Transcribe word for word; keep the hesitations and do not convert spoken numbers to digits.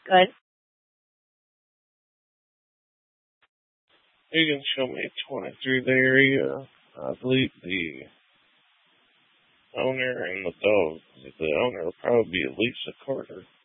Good. You can show me twenty-three the area. I believe the owner and the dog. The owner will probably be Lisa Carter.